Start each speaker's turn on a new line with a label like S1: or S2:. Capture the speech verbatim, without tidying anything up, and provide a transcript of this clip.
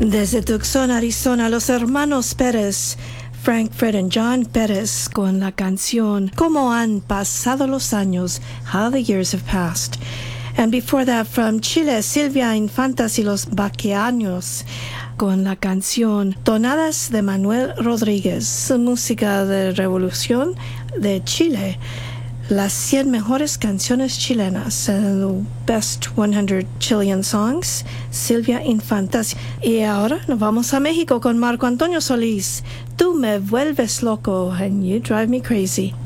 S1: Desde Tucson, Arizona, los hermanos Pérez, Frank, Fred and John Pérez, con la canción Cómo han pasado los años, How the Years Have Passed. And before that, from Chile, Silvia Infantas y los Baqueanos, con la canción Tonadas de Manuel Rodríguez, música de revolución de Chile. Las cien mejores canciones chilenas, uh, Best one hundred Chilean Songs, Silvia Infantas. Y ahora nos vamos a México con Marco Antonio Solís. Tú me vuelves loco and you drive me crazy.